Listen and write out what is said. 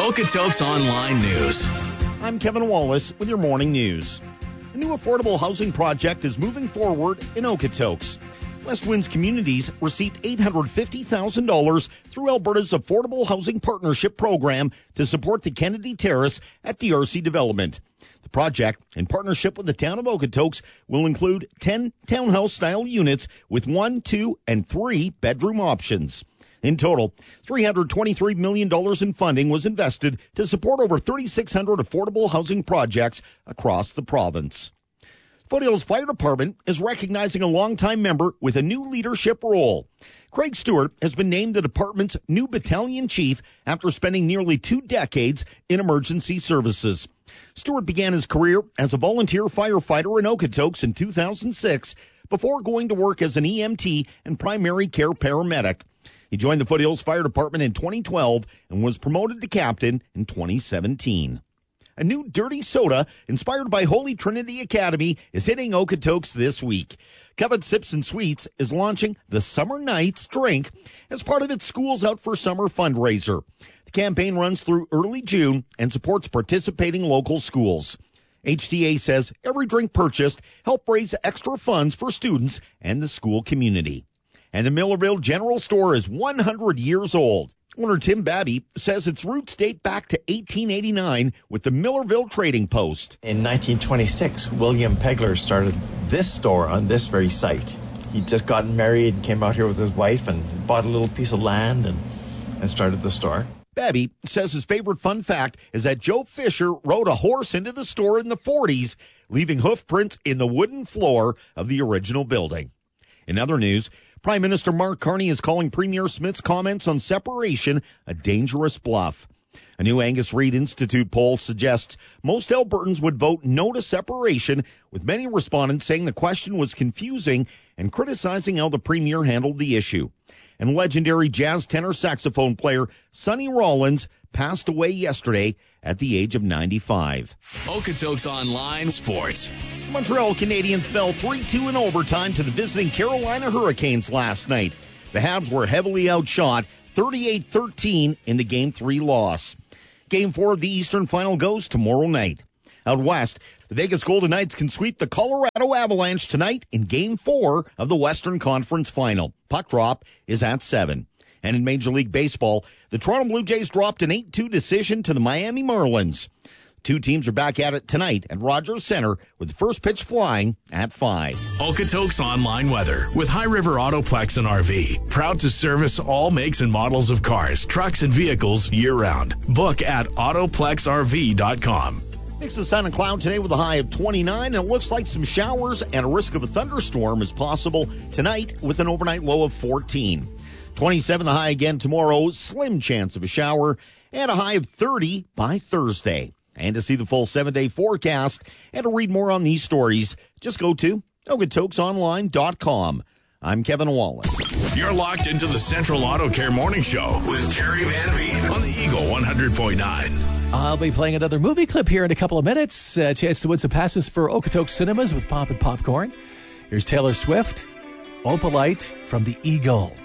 Okotoks Online News. I'm Kevin Wallace with your morning news. A new affordable housing project is moving forward in Okotoks. West Winds Communities received $850,000 through Alberta's Affordable Housing Partnership Program to support the Kennedy Terrace at DRC Development. The project, in partnership with the town of Okotoks, will include 10 townhouse-style units with 1, 2, and 3 bedroom options. In total, $323 million in funding was invested to support over 3,600 affordable housing projects across the province. Foothills Fire Department is recognizing a longtime member with a new leadership role. Craig Stewart has been named the department's new battalion chief after spending nearly 2 decades in emergency services. Stewart began his career as a volunteer firefighter in Okotoks in 2006 before going to work as an EMT and primary care paramedic. He joined the Foothills Fire Department in 2012 and was promoted to captain in 2017. A new dirty soda inspired by Holy Trinity Academy is hitting Okotoks this week. Covet Sips and Sweets is launching the Summer Nights drink as part of its Schools Out for Summer fundraiser. The campaign runs through early June and supports participating local schools. HTA says every drink purchased helps raise extra funds for students and the school community. And the Millerville General Store is 100 years old. Owner Tim Babby says its roots date back to 1889 with the Millerville Trading Post. In 1926, William Pegler started this store on this very site. He'd just gotten married and came out here with his wife and bought a little piece of land and started the store. Babby says his favorite fun fact is that Joe Fisher rode a horse into the store in the 40s, leaving hoof prints in the wooden floor of the original building. In other news, Prime Minister Mark Carney is calling Premier Smith's comments on separation a dangerous bluff. A new Angus Reid Institute poll suggests most Albertans would vote no to separation, with many respondents saying the question was confusing and criticizing how the Premier handled the issue. And legendary jazz tenor saxophone player Sonny Rollins passed away yesterday at the age of 95. Okotoks Online Sports. Montreal Canadiens fell 3-2 in overtime to the visiting Carolina Hurricanes last night. The Habs were heavily outshot, 38-13 in the Game 3 loss. Game 4 of the Eastern Final goes tomorrow night. Out west, the Vegas Golden Knights can sweep the Colorado Avalanche tonight in Game 4 of the Western Conference Final. Puck drop is at 7. And in Major League Baseball, the Toronto Blue Jays dropped an 8-2 decision to the Miami Marlins. Two teams are back at it tonight at Rogers Center with the first pitch flying at 5. Okotoks Online Weather with High River Autoplex and RV. Proud to service all makes and models of cars, trucks, and vehicles year-round. Book at autoplexrv.com. Mix of sun and cloud today with a high of 29, and it looks like some showers and a risk of a thunderstorm is possible tonight with an overnight low of 14. 27 the high again tomorrow, slim chance of a shower, and a high of 30 by Thursday. And to see the full 7-day forecast and to read more on these stories, just go to okotoksonline.com. I'm Kevin Wallace. You're locked into the Central Auto Care Morning Show with Terry Van Veen on the Eagle 100.9. I'll be playing another movie clip here in a couple of minutes. A chance to win some passes for Okotoks Cinemas with Pop and Popcorn. Here's Taylor Swift, Opalite from the Eagle.